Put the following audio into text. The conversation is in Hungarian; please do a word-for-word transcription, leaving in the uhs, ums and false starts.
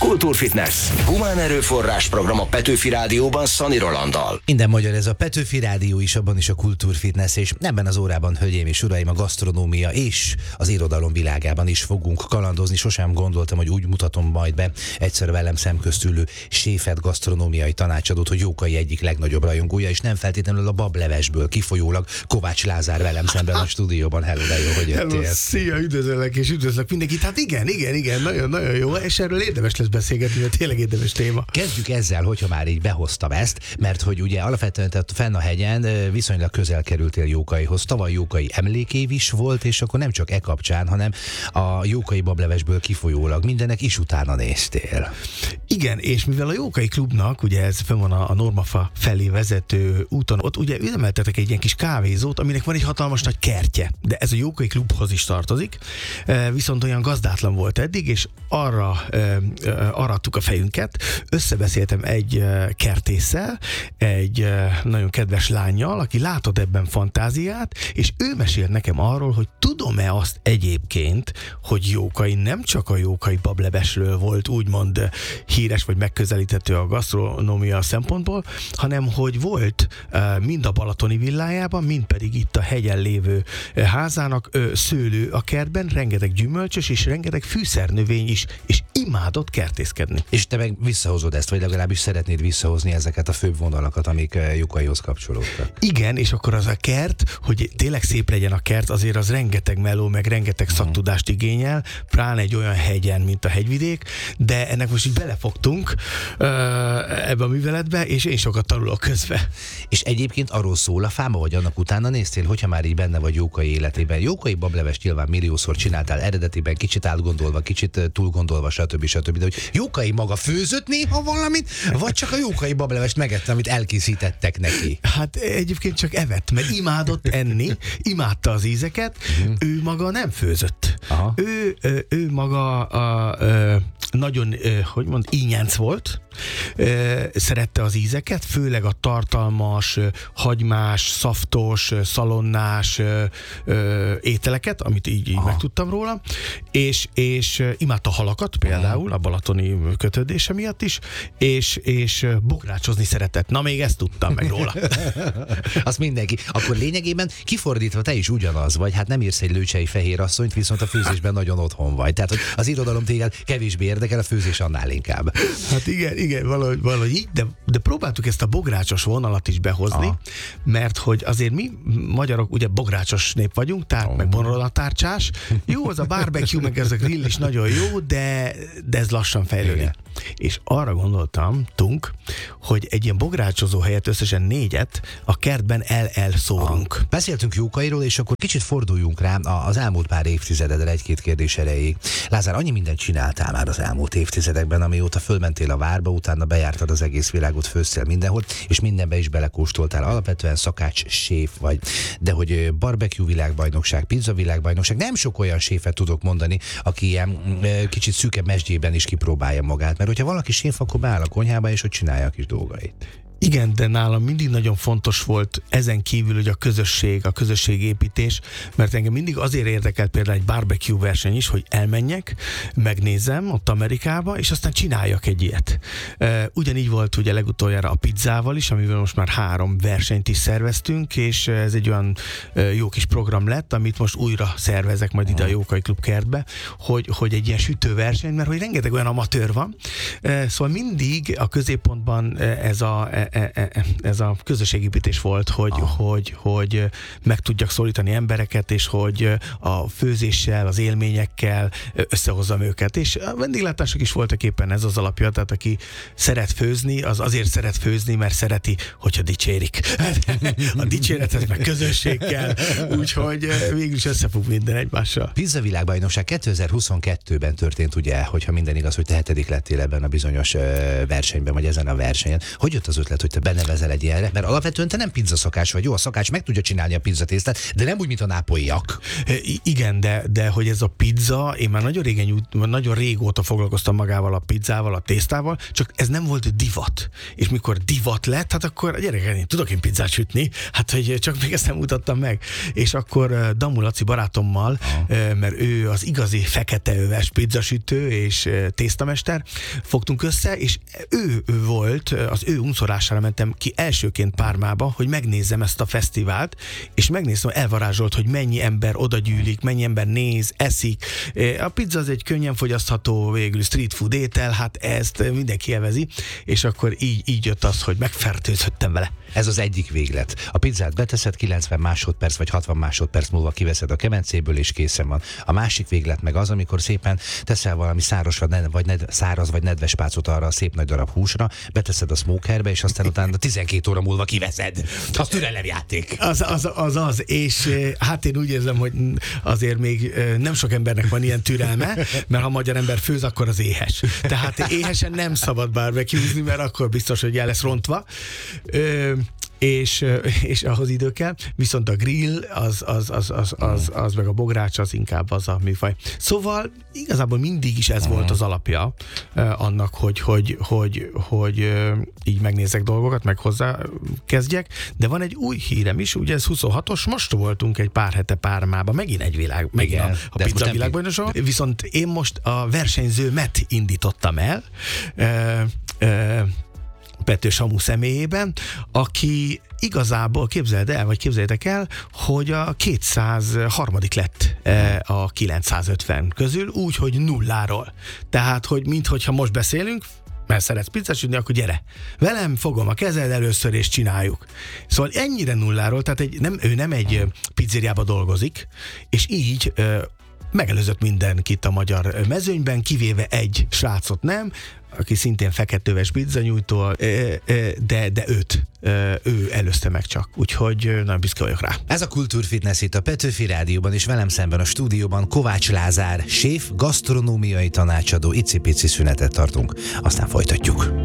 Kultúrfitness. Humán erőforrás program a Petőfi Rádióban Szani Rolanddal. Minden magyar ez a Petőfi Rádió is, abban is a Kultúrfitness, és ebben az órában, hölgyeim és uraim, a gasztronómia és az irodalom világában is fogunk kalandozni. Sosem gondoltam, hogy úgy mutatom majd be egyszer velem szemközt ülő séfet, gasztronómiai tanácsadót, hogy Jókai egyik legnagyobb rajongója, és nem feltétlenül a bablevesből kifolyólag Kovács Lázár velem szemben a stúdióban. Hello, de jó, hogy jöttél. Hello, szia, üdvözöllek és üdvözlök mindenkit. Hát igen, igen, igen, nagyon-nagyon jó, és erről érdemes lesz beszélgetni, mert tényleg érdemes téma. Kezdjük ezzel, hogyha már így behoztam ezt, mert hogy ugye alapvetően tehát fenn a hegyen viszonylag közel kerültél Jókaihoz. Tavaly Jókai emlékév is volt, és akkor nem csak e kapcsán, hanem a Jókai bablevesből kifolyólag mindenek is utána néztél. Igen, és mivel a Jókai klubnak, ugye ez fenn van a Normafa felé vezető úton, ott ugye üzemeltetek egy ilyen kis kávézót, aminek van egy hatalmas nagy kertje, de ez a Jókai klubhoz is tartozik, viszont olyan gazdátlan volt eddig, és arra arattuk a fejünket, összebeszéltem egy kertésszel, egy nagyon kedves lánnyal, aki látott ebben fantáziát, és ő mesélt nekem arról, hogy tudom-e azt egyébként, hogy Jókai nem csak a Jókai bablevesről volt úgymond híres vagy megközelíthető a gasztronómia szempontból, hanem hogy volt mind a balatoni villájában, mind pedig itt a hegyen lévő házának szőlő a kertben, rengeteg gyümölcsös és rengeteg fűszernövény is, és imádott kertészkedni. És te meg visszahozod ezt, vagy legalábbis szeretnéd visszahozni ezeket a főbb vonalakat, amik Jókaihoz kapcsolódtak. Igen, és akkor az a kert, hogy tényleg szép legyen a kert, azért az rengeteg meló, meg rengeteg hmm. szaktudást igényel, pláne egy olyan hegyen, mint a hegyvidék, de ennek most így belefogtunk uh, ebbe a műveletbe, és én sokat tanulok közben. És egyébként arról szól a fáma, vagy annak utána néztél, hogyha már így benne vagy Jókai életében. Jókai bablevest nyilván milliószor csináltál eredetiben, kicsit átgondolva, kicsit túlgondolva, stb. stb. De hogy Jókai maga főzött néha valamit, vagy csak a Jókai bablevest megette, amit elkészítettek neki? Hát egyébként csak evett, mert imádott enni, imádta az ízeket, uh-huh. ő maga nem főzött. Aha. Ő, ő, ő maga a, a, nagyon, hogy mond, ínyenc volt, szerette az ízeket, főleg a tartalmas, hagymás, szaftos, szalonnás ételeket, amit így, így megtudtam róla, és, és imádta halakat például, a balatoni kötődése miatt is, és, és bográcsozni szeretett. Na, még ezt tudtam meg róla. Azt mindenki. Akkor lényegében kifordítva te is ugyanaz vagy, hát nem írsz egy lőcsei fehér asszonyt, viszont a főzésben nagyon otthon vagy. Tehát, hogy az irodalom téged kevésbé érdekel, a főzés annál inkább. Hát igen, igen, valahogy, valahogy így, de, de próbáltuk ezt a bográcsos vonalat is behozni, aha. mert hogy azért mi magyarok ugye bográcsos nép vagyunk, tehát oh. meg bonolatárcsás. Jó, az a barbecue, meg ez a grill is nagyon jó, de, de ez lassan fejlődik. És arra gondoltam, tunk, hogy egy ilyen bográcsozó helyet összesen négyet a kertben el-el-szórunk. Ah, beszéltünk Jókairól, és akkor kicsit forduljunk rá az elmúlt pár évtizededre egy-két kérdés erejéig. Lázár, annyi mindent csináltál már az elmúlt évtizedekben, amióta fölmentél a várba, utána bejártad az egész világot, főztél mindenhol, és mindenbe is belekóstoltál. Alapvetően szakács séf vagy, de hogy barbecue világbajnokság, pizza világbajnokság, nem sok olyan séfet tudok mondani, aki ilyen kicsit szűkebb mesdjében is kipróbálja magát. Mert hogyha valaki séf, akkor beáll a konyhába, és hogy csinálja a kis dolgait. Igen, de nálam mindig nagyon fontos volt ezen kívül, hogy a közösség, a közösségépítés, mert engem mindig azért érdekelt például egy barbecue verseny is, hogy elmenjek, megnézem ott Amerikába, és aztán csináljak egy ilyet. Ugyanígy volt ugye legutoljára a pizzával is, amivel most már három versenyt is szerveztünk, és ez egy olyan jó kis program lett, amit most újra szervezek majd ide a Jókai Klub kertbe, hogy, hogy egy ilyen sütőverseny, mert hogy rengeteg olyan amatőr van, szóval mindig a középpontban ez a ez a közösségépítés volt, hogy, ah. hogy, hogy meg tudjak szólítani embereket, és hogy a főzéssel, az élményekkel összehozzam őket. És a vendéglátások is voltak éppen ez az alapja, tehát aki szeret főzni, az azért szeret főzni, mert szereti, hogyha dicsérik. A dicsérethez meg közösség kell, úgyhogy végül is összefog minden egymással. Pizza világbajnokság kétezer-huszonkettőben történt, ugye, hogyha minden igaz, hogy te hetedik lettél ebben a bizonyos versenyben, vagy ezen a versenyen. Hogy jött az ötlet született, hogy te benevezel egy ilyenre? Mert alapvetően te nem pizzaszakács vagy. Jó, a szakács meg tudja csinálni a pizzatésztát, de nem úgy, mint a nápolyiak. I- igen, de, de hogy ez a pizza, én már nagyon régen, nagyon régóta foglalkoztam magával a pizzával, a tésztával, csak ez nem volt divat. És mikor divat lett, hát akkor a gyerekek, én tudok én pizzát sütni, hát hogy csak még ezt nem mutattam meg. És akkor Damu Laci barátommal, Aha. mert ő az igazi feketeöves pizzasütő és tésztamester, fogtunk össze, és ő, ő volt, az ő unszorására mentem ki elsőként Pármába, hogy megnézzem ezt a fesztivált, és megnéztem, elvarázsolt, hogy mennyi ember oda gyűlik, mennyi ember néz, eszik. A pizza az egy könnyen fogyasztható végül street food étel, hát ezt mindenki élvezi, és akkor így, így jött az, hogy megfertőzöttem vele. Ez az egyik véglet. A pizzát beteszed, kilencven másodperc vagy hatvan másodperc múlva kiveszed a kemencéből, és készen van. A másik véglet meg az, amikor szépen teszel valami száros vagy, ned- vagy ned- száraz vagy nedves pácot arra a szép nagy darab húsra, beteszed a smokerbe, és aztán utána tizenkét óra múlva kiveszed. Az türelemjáték. Az az, az az, és hát én úgy érzem, hogy azért még nem sok embernek van ilyen türelme, mert ha magyar ember főz, akkor az éhes. Tehát éhesen nem szabad barbecue-zni, mert akkor biztos, hogy el lesz rontva. Ö, és, és ahhoz idő kell, viszont a grill, az, az, az, az, az, az meg a bogrács, az inkább az a műfaj. Szóval igazából mindig is ez volt az alapja uh, annak, hogy, hogy, hogy, hogy uh, így megnézek dolgokat, meg hozzá kezdjek, de van egy új hírem is, ugye ez huszonhatos, most voltunk egy pár hete Pármában, megint egy világ, megint Igen, a, a pizza világbajnokságon, viszont én most a versenyzőmet indítottam el, uh, uh, Pető Samu személyében, aki igazából, képzeld el, vagy képzeljétek el, hogy a kétszázharmadik lett a kilencszázötven közül, úgy, hogy nulláról. Tehát, hogy minthogyha most beszélünk, mert szeretsz pizzát sütni, akkor gyere. Velem fogom a kezed először, és csináljuk. Szóval ennyire nulláról, tehát egy, nem, ő nem egy pizzériába dolgozik, és így megelőzött mindenkit a magyar mezőnyben, kivéve egy srácot nem, aki szintén feketőves pizzanyújtó, de, de őt, ő előzte meg csak. Úgyhogy nagyon büszke vagyok rá. Ez a Kultúrfitness itt a Petőfi Rádióban, és velem szemben a stúdióban Kovács Lázár, séf, gasztronómiai tanácsadó. Icipici szünetet tartunk, aztán folytatjuk.